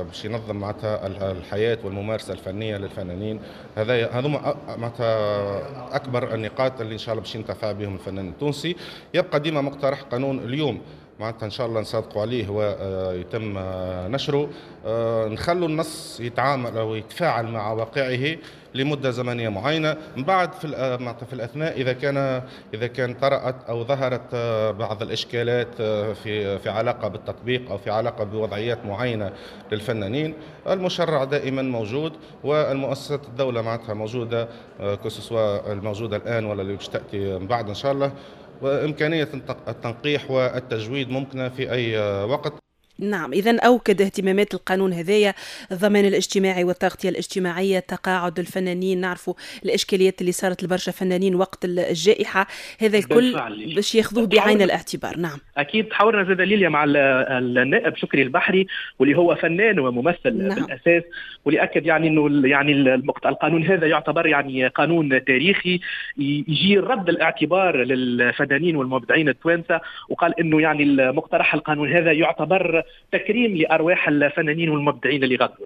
باش ينظم معناتها الحياة والممارسة الفنية للفنانين. هذوما معناتها أكبر النقاط اللي إن شاء الله باش ينتفع بهم الفنان التونسي. يبقى ديما مقترح قانون اليوم معناتها إن شاء الله نصادقوا عليه ويتم نشره، نخلوا النص يتعامل أو يتفاعل مع واقعه لمدة زمنية معينة. من بعد في الأثناء إذا كان طرأت أو ظهرت بعض الإشكالات في علاقة بالتطبيق أو في علاقة بوضعيات معينة للفنانين، المشرع دائما موجود والمؤسسات الدولة معناتها موجودة، كسوا الموجودة الآن ولا اللي باش تأتي من بعد إن شاء الله، وإمكانية التنقيح والتجويد ممكنة في أي وقت. نعم، إذن أوكد اهتمامات القانون هذايا الضمان الاجتماعي والتغطية الاجتماعية، تقاعد الفنانين، نعرفوا الإشكاليات اللي صارت لبرشا فنانين وقت الجائحة، هذا الكل باش ياخذوه بعين الاعتبار. نعم أكيد. تحاورنا زاد ليليا مع النائب شكري البحري واللي هو فنان وممثل نعم. بالأساس، واللي أكد يعني أنه يعني القانون هذا يعتبر يعني قانون تاريخي يجي رد الاعتبار للفنانين والمبدعين التوانسة، وقال أنه يعني المقترح القانون هذا يعتبر تكريم لأرواح الفنانين والمبدعين اللي غدوا.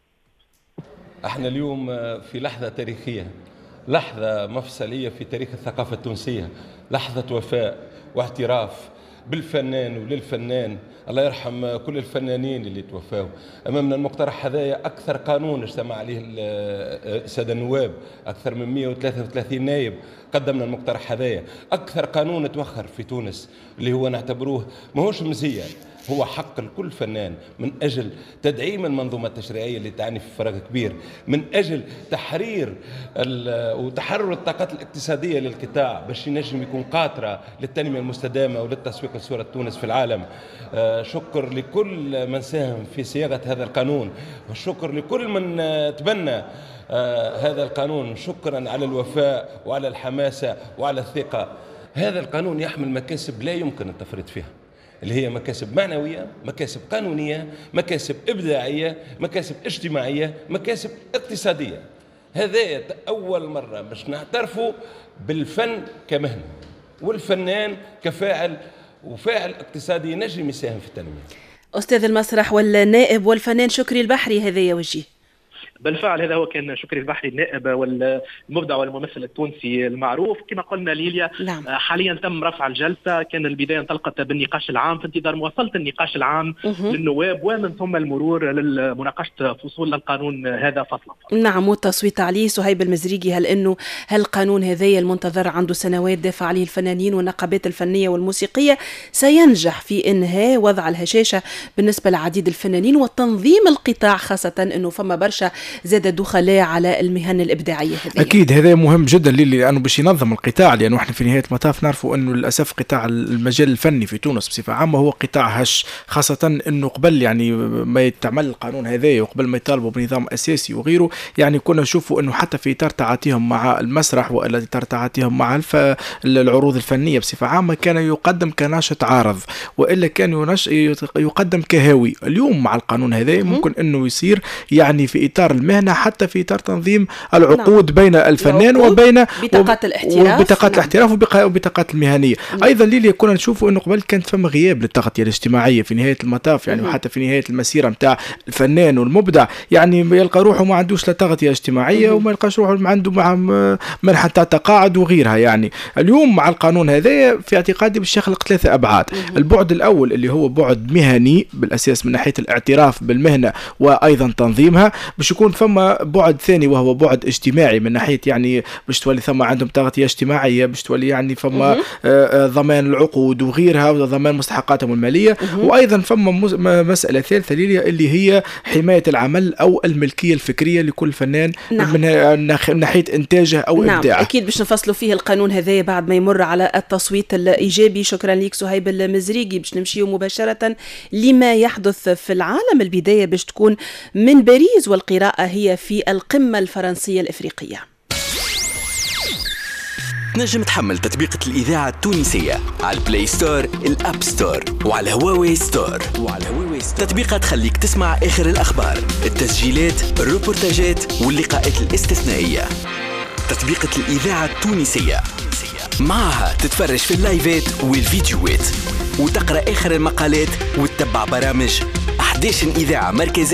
احنا اليوم في لحظة تاريخية، لحظة مفصلية في تاريخ الثقافة التونسية، لحظة وفاء واعتراف بالفنان وللفنان. الله يرحم كل الفنانين اللي توفاوا. أمامنا المقترح هذايا أكثر قانون اجتمع عليه السادة النواب، أكثر من 133 نائب قدمنا المقترح هذايا. أكثر قانون توخر في تونس اللي هو نعتبروه ماهوش مزية، هو حق لكل فنان من أجل تدعيم المنظومة التشريعية اللي تعاني في فراغ كبير، من أجل تحرير وتحرر الطاقات الاقتصادية للقطاع باش ينجم يكون قاطرة للتنمية المستدامة وللتسويق لصورة تونس في العالم. شكر لكل من ساهم في صياغة هذا القانون، والشكر لكل من تبنى هذا القانون. شكرا على الوفاء وعلى الحماسة وعلى الثقة. هذا القانون يحمل مكاسب لا يمكن التفريط فيها، اللي هي مكاسب معنوية، مكاسب قانونية، مكاسب إبداعية، مكاسب اجتماعية، مكاسب اقتصادية. هذا أول مرة باش نعترفوا بالفن كمهنة والفنان كفاعل وفاعل اقتصادي نجم يساهم في التنمية. أستاذ المسرح والنائب والفنان شكري البحري هذا يوجيه. بالفعل هذا هو كان شكري البحري النائب والمبدع والممثل التونسي المعروف. كما قلنا ليليا نعم. حاليا تم رفع الجلسة، كان البداية انطلقت بالنقاش العام في انتظار مواصلة النقاش العام للنواب ومن ثم المرور للمناقشة فصول القانون هذا فصلا. نعم، والتصويت عليه. صهيب المزريقي، هل القانون هذا المنتظر عنده سنوات دافع عليه الفنانين والنقابات الفنية والموسيقية سينجح في إنهاء وضع الهشاشة بالنسبة لعديد الفنانين وتنظيم القطاع، خاصة أنه فما برشا زاد دخلاء على المهن الإبداعية هذه؟ أكيد هذا مهم جدا لأنه باش ينظم القطاع، لأنه احنا في نهاية المطاف نعرفوا أنه للأسف قطاع المجال الفني في تونس بصفة عامة هو قطاع هش، خاصة أنه قبل يعني ما يتعمل القانون هذا وقبل ما يطالبوا بنظام أساسي وغيره، يعني كنا نشوفوا أنه حتى في إطار تعاطيهم مع المسرح وإلا إطار تعاطيهم مع العروض الفنية بصفة عامة كان يقدم كناشط عارض، وإلا كان يقدم كهاوي. اليوم مع القانون هذا ممكن أنه يصير يعني في إطار المهنة، حتى في إطار تنظيم العقود بين الفنان وبين بطاقات الاحتراف وبطاقات المهنية. أيضا ليلي كنا نشوفوا أنه قبل كانت فما غياب للتغطية الاجتماعية في نهاية المطاف، يعني وحتى في نهاية المسيرة متاع الفنان والمبدع، يعني يلقى روحه ما عندوش لا تغطية اجتماعية وما يلقاش روحه ما عنده مع منحة تقاعد وغيرها. يعني اليوم مع القانون هذا في اعتقادي باش يخلق 3 أبعاد. البعد الأول اللي هو بعد مهني بالأساس من ناحية الاعتراف بالمهنة وأيضا تنظيمها، باش يكون فما بعد ثاني وهو بعد اجتماعي من ناحية يعني باش تولي ثم عندهم تغطية اجتماعية، باش تولي يعني فما ضمان العقود وغيرها وضمان مستحقاتهم المالية. وأيضا فما مسألة ثالثة اللي هي حماية العمل أو الملكية الفكرية لكل فنان من ناحية إنتاجه أو إبداعه. أكيد باش نفصلوا فيه القانون هذا بعد ما يمر على التصويت الإيجابي. شكرا لك سهيب المزريقي. باش نمشيو مباشرة لما يحدث في العالم. البداية باش تكون من باريس والقراءة هي في القمة الفرنسية الإفريقية. نجم تحمل تطبيقة الإذاعة التونسية على البلاي ستور، الأب ستور وعلى هواوي ستور. تطبيقات تخليك تسمع آخر الأخبار، التسجيلات، الروبورتاجات واللقاءات الاستثنائية. تطبيقة الإذاعة التونسية معها تتفرج في اللايفات والفيديوهات وتقرأ آخر المقالات وتتبع برامج 11 إذاعة مركزية